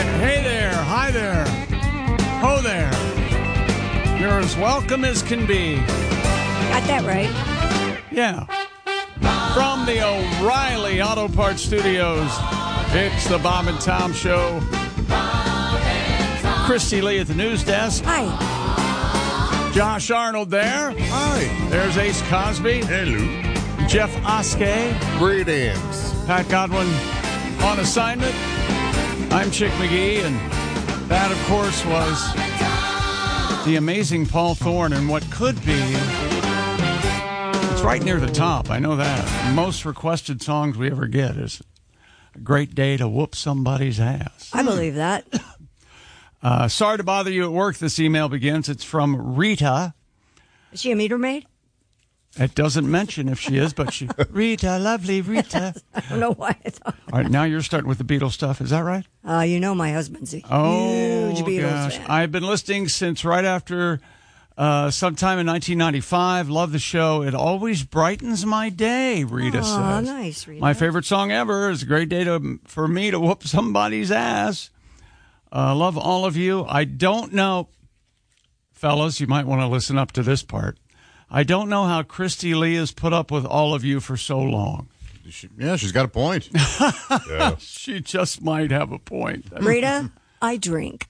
there, hey there, hi there, ho there. You're as welcome as can be. Got that right. Yeah. From the O'Reilly Auto Parts Studios, it's the Bob and Tom Show. Christy Lee at the news desk. Hi. Josh Arnold there. Hi. There's Ace Cosby. Hello. Jeff Oskey. Greetings. Pat Godwin on assignment. I'm Chick McGee, and that, of course, was the amazing Paul Thorne and what could be. It's right near the top. I know that. Most requested songs we ever get is A Great Day to Whoop Somebody's Ass. I believe that. Sorry to bother you at work. This email begins. It's from Rita. Is she a meter maid? It doesn't mention if she is, but she... Rita, lovely Rita. I don't know why I thought. All right, now you're starting with the Beatles stuff. Is that right? You know my husband's a huge Beatles gosh. fan. I've been listening since right after sometime in 1995. Love the show. It always brightens my day, Rita says. Oh, nice, Rita. My favorite song ever is A Great Day for me to whoop somebody's ass. Love all of you. I don't know, fellas, you might want to listen up to this part. I don't know how Christy Lee has put up with all of you for so long. She's got a point. Yeah. She just might have a point. Rita, I drink.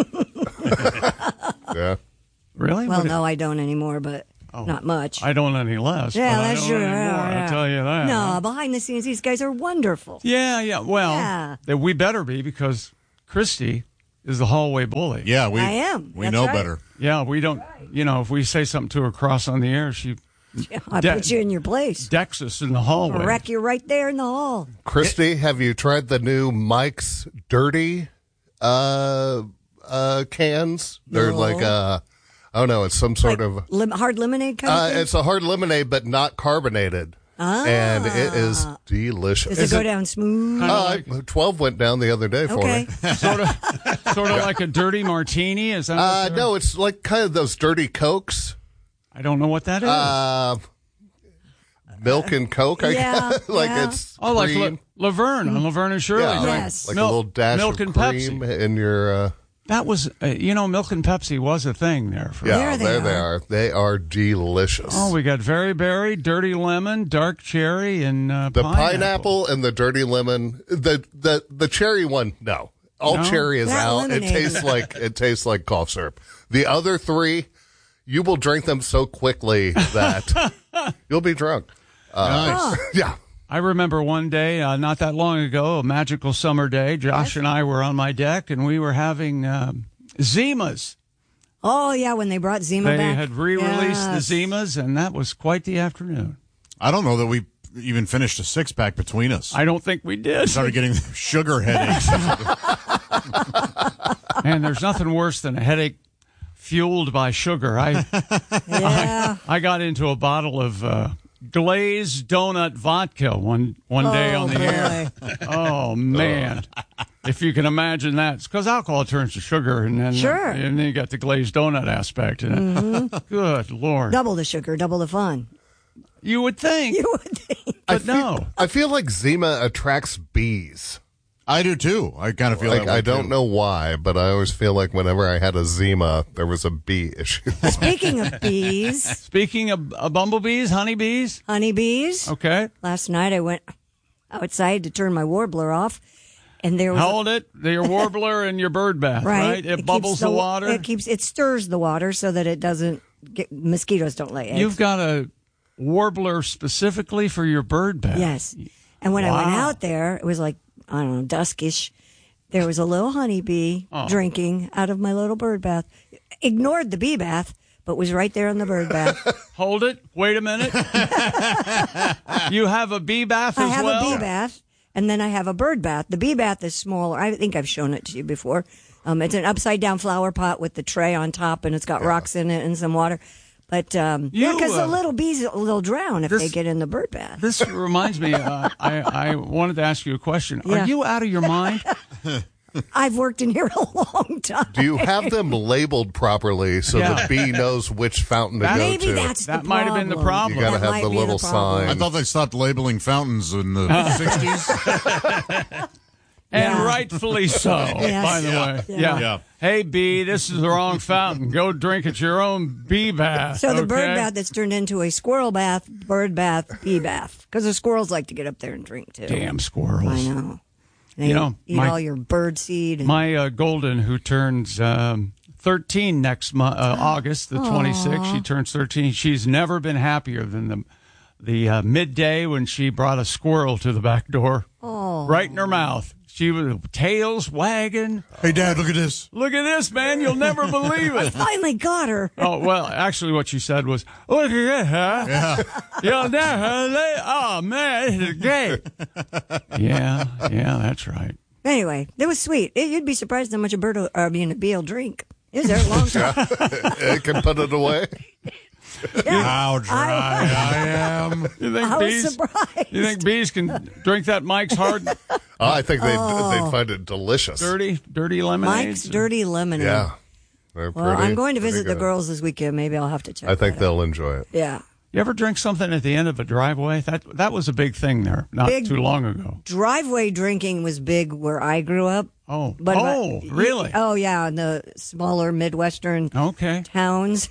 Yeah. Really? Well, no, I don't anymore, but not much. I don't any less. Yeah, but that's I don't true. anymore, Yeah. I'll tell you that. No, behind the scenes, these guys are wonderful. Yeah. Well, Yeah. we better be because Christy is the hallway bully. Yeah, I am. We That's know right. better. Yeah, we don't, if we say something to her cross on the air, she I put you in your place. decks us in the hallway. Wreck you right there in the hall. Christy, have you tried the new Mike's Dirty cans? They're No. like, I don't know, it's some sort of... Hard lemonade kind of thing? It's a hard lelemonade, but not carbonated. And it is delicious. Does it go down smooth? 12 went down the other day for Okay. me. sort of like a dirty martini. Is that? what they're- No, it's like kind of those dirty Cokes. I don't know what that is. Milk and Coke, I Yeah, guess. Like yeah. it's like cream. Laverne on Laverne and Shirley. Yeah, right? Yes. like Milk- a little dash milk of and cream Pepsi. in your... That was, milk and Pepsi was a thing there. yeah, There they they are. are. They are delicious. Oh, we got very berry, dirty lemon, dark cherry, and The pineapple and the dirty lemon. The cherry one, no. All No? cherry is That out. lemonade. It tastes like cough syrup. The other three, you will drink them so quickly that you'll be drunk. Nice. Yeah. I remember one day, not that long ago, a magical summer day. Josh and I were on my deck, and we were having Zimas. Oh, yeah, when they brought Zima They back. had re-released Yes. the Zimas, and that was quite the afternoon. I don't know that we even finished a six-pack between us. I don't think we did. Started getting sugar headaches. And there's nothing worse than a headache fueled by sugar. Yeah. I got into a bottle of glazed donut vodka one day on the air. Oh, man. If you can imagine that. It's because alcohol turns to sugar, and then Sure. and then you got the glazed donut aspect in it. Good Lord. Double the sugar, double the fun. You would think, You would think. but no. I feel like Zima attracts bees. I do, too. I kind of feel Like that way, I don't too. know why, but I always feel like whenever I had a Zima, there was a bee issue. Speaking of bees, Speaking of bumblebees, honeybees, honeybees, okay. last night I went outside to turn my warbler off, and there was Hold it. Your warbler and your bird bath, right? It keeps bubbles the water. It stirs the water so that it doesn't mosquitoes don't lay eggs. You've got a warbler specifically for your bird bath. Yes. And when I went Wow. out there, it was like, I don't know, duskish. There was a little honeybee drinking out of my little bird bath. Ignored the bee bath, but was right there in the bird bath. Hold it. Wait a minute. You have a bee bath I as have well? a bee bath, and then I have a bird bath. The bee bath is smaller. I think I've shown it to you before. It's an upside-down flower pot with the tray on top, and it's got rocks in it and some water. But, because the little bees will drown if they get in the bird bath. This reminds me, I wanted to ask you a question. Yeah. Are you out of your mind? I've worked in here a long time. Do you have them labeled properly so Yeah. the bee knows which fountain to go Maybe to? that's That the might have been the problem. You gotta That have might the be little problem. sign. I thought they stopped labeling fountains in the 60s. And Yeah. rightfully so, Yes. by the way. Yeah. Yeah. Hey, bee, this is the wrong fountain. Go drink at your own bee bath. So the okay? bird bath that's turned into a squirrel bath, bird bath, bee bath. Because the squirrels like to get up there and drink, too. Damn squirrels. I know. They You know, eat my- all your bird seed. And, My golden, who turns 13 next month, August the 26th, she turns 13. She's never been happier than the midday when she brought a squirrel to the back door, right in her mouth. She was tails wagging. Hey, Dad, look at this. Look at this, man! You'll never believe it. finally got her. Oh well, actually, what she said was, "Look at that, huh? Yeah. You'll never. Oh man, this is great." Yeah, that's right. Anyway, that was sweet. You'd be surprised how much a a bee will drink. It was there a long time. It can put it away. How dry I am. You think I was bees? surprised. You think bees can drink that Mike's hard, I think they'd find it delicious. dirty lemonade? Mike's Dirty Lemonade. Yeah. They're Well, pretty- I'm going to pretty visit the good. girls this weekend. Maybe I'll have to check I think that out. they'll enjoy it. Yeah. You ever drink something at the end of a driveway? That was a big thing there, not Big- too long ago. Driveway drinking was big where I grew up. Oh, But really? Oh, yeah, in the smaller Midwestern Okay. towns.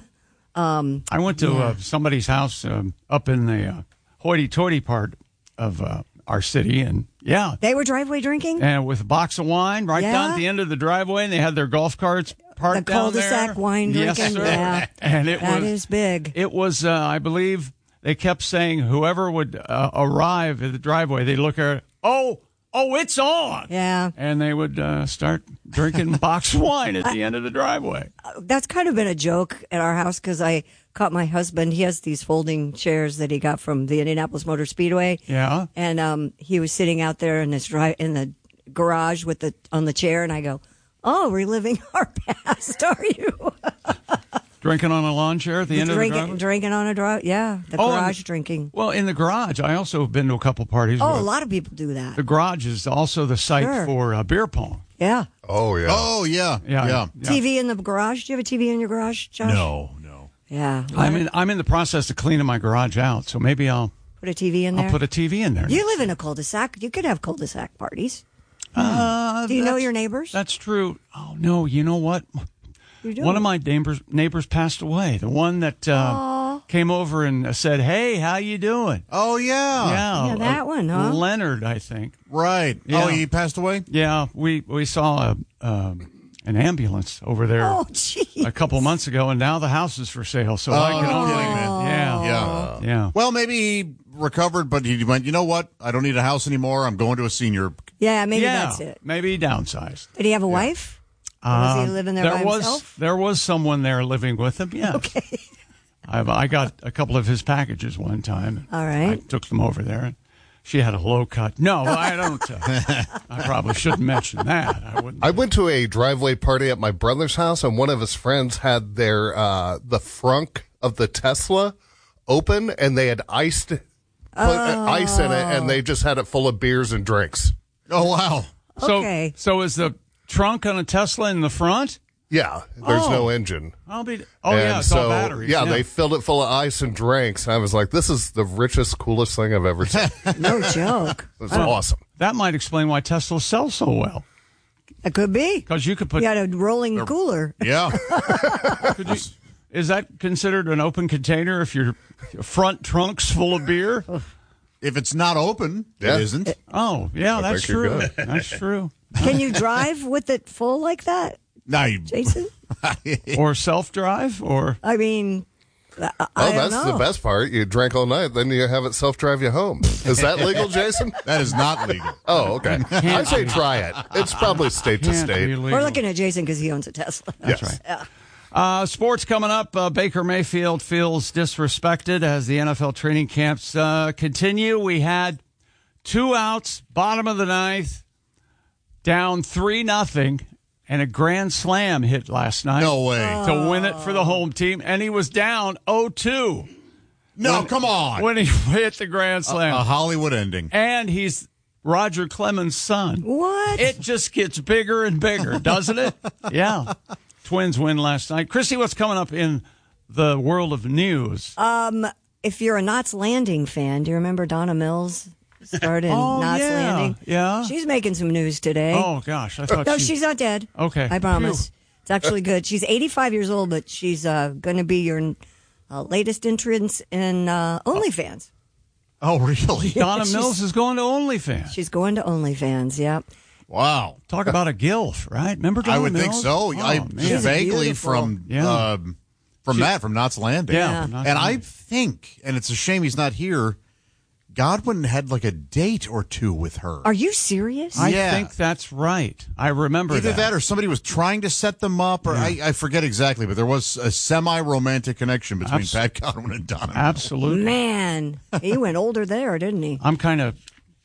I went to somebody's house up in the hoity-toity part of our city, and They were driveway drinking? and with a box of wine right down at the end of the driveway, and they had their golf carts parked The down there. cul-de-sac wine Yes, drinking? sir. Yeah. And it That was is big. It was, I believe, they kept saying whoever would arrive at the driveway, they'd look at, oh, it's on. Yeah. And they would start drinking box wine at the end of the driveway. That's kind of been a joke at our house because I caught my husband. He has these folding chairs that he got from the Indianapolis Motor Speedway. Yeah. And he was sitting out there in the garage on the chair, and I go, "Oh, reliving our past, are you?" Drinking on a lawn chair at the end of the driveway? Drinking on a drive, yeah, the garage drinking. Well, in the garage, I also have been to a couple parties. Oh, where a lot of people do that. the garage is also the site Sure. for beer pong. Yeah. Oh, yeah. Oh, yeah. Yeah. TV in the garage. Do you have a TV in your garage, Josh? No. Yeah. I'm in the process of cleaning my garage out, so maybe I'll Put a TV in there. put a TV in there. You live in a cul-de-sac. You could have cul-de-sac parties. Do you know your neighbors? That's true. Oh no, you know what? You do. One of my neighbors passed away. The one that came over and said, "Hey, how you doing?" Oh, yeah. Yeah, that one, huh? Leonard, I think. Right. Yeah. Oh, he passed away? Yeah, we saw an ambulance over there Oh, gee. a couple months ago, and now the house is for sale. So I can no only, kidding, man. yeah, Yeah. Well, maybe he recovered, but he went, you know what? I don't need a house anymore. I'm going to a senior. Yeah, maybe yeah. that's it. Maybe he downsized. Did he have a wife? Or was he living there by himself? There was someone there living with him. Yeah. Okay. I got a couple of his packages one time. All right. I took them over there, and she had a low cut. No, I don't. I probably shouldn't mention that. I wouldn't. I went to a driveway party at my brother's house, and one of his friends had their the frunk of the Tesla open, and they had ice in it, and they just had it full of beers and drinks. Oh, wow. Okay. So is the trunk on a Tesla in the front? Yeah, there's no engine. Yeah, it's all batteries. Yeah, they filled it full of ice and drinks. And I was like, this is the richest, coolest thing I've ever seen. No joke. It's awesome. That might explain why Tesla sells so well. It could be. Because you could put. You had a rolling cooler. Yeah. Is that considered an open container if your front trunk's full of beer? If it's not open, Yeah. it isn't. Oh, yeah, that's think you're true. good. That's true. Can you drive with it full like that, Now Jason? Or self-drive, or I mean, I Oh, don't that's know. the best part. You drank all night, then you have it self-drive you home. Is that legal, Jason? That is not legal. Oh, okay. I say try it. It's probably state to can't be state. legal. We're looking at Jason because he owns a Tesla. That's Yes. right. Sports coming up. Baker Mayfield feels disrespected as the NFL training camps continue. We had 2 outs, bottom of the ninth, down 3-0, and a grand slam hit last night. No way. To win it for the home team, and he was down 0-2 No, come on. when he hit the grand slam. A Hollywood ending. And he's Roger Clemens' son. What? It just gets bigger and bigger, doesn't it? Yeah. Twins win last night. Chrissy, what's coming up in the world of news? If you're a Knots Landing fan, do you remember Donna Mills? starred in Knots Landing. Yeah. She's making some news today. Oh, gosh. I thought No, she's not dead. Okay. I promise. Phew. It's actually good. She's 85 years old, but she's going to be your latest entrance in OnlyFans. Oh, really? Donna Mills is going to OnlyFans. She's going to OnlyFans, yep. Wow. Talk about a gilf, right? Remember Donna I would Mills? think so. Oh, I man. She's vaguely beautiful. from Knots Landing. Yeah. And I think, and it's a shame he's not here, Godwin had like a date or two with her. Are you serious? I Yeah. think that's right. I remember Either that or somebody was trying to set them up, or I forget exactly, but there was a semi-romantic connection between Pat Godwin and Donna Mills. Absolutely. Man, he went older there, didn't he? I'm kind of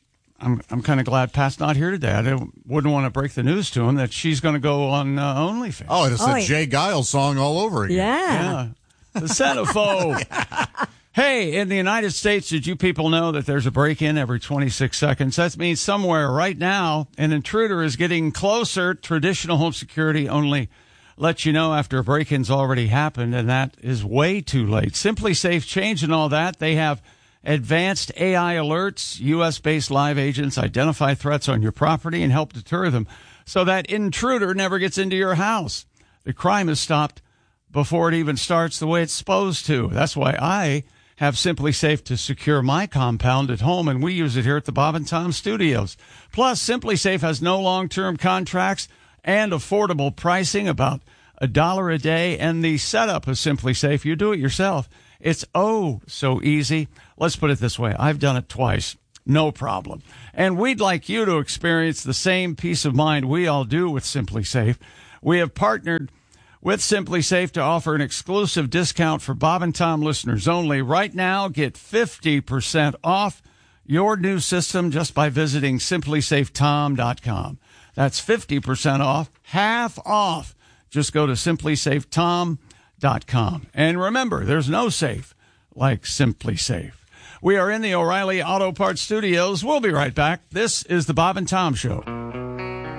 glad Pat's not here today. I wouldn't want to break the news to him that she's going to go on OnlyFans. Oh, it's the yeah. Jay Giles song all over again. Yeah. The Centiphobe. Hey, in the United States, did you people know that there's a break-in every 26 seconds? That means somewhere right now an intruder is getting closer. Traditional home security only lets you know after a break-in's already happened, and that is way too late. Simply Safe changing all that. They have advanced AI alerts. U.S.-based live agents identify threats on your property and help deter them so that intruder never gets into your house. The crime is stopped before it even starts the way it's supposed to. That's why I have Simply Safe to secure my compound at home, and we use it here at the Bob and Tom Studios. Plus, Simply Safe has no long-term contracts and affordable pricing, about $1 a day, and the setup is Simply Safe. You do it yourself. It's so easy. Let's put it this way. I've done it twice. No problem. And we'd like you to experience the same peace of mind we all do with Simply Safe. We have partnered with Simply Safe to offer an exclusive discount for Bob and Tom listeners only. Right now, get 50% off your new system just by visiting simplysafetom.com. That's 50% off, half off. Just go to simplysafetom.com. And remember, there's no safe like Simply Safe. We are in the O'Reilly Auto Parts Studios. We'll be right back. This is the Bob and Tom Show.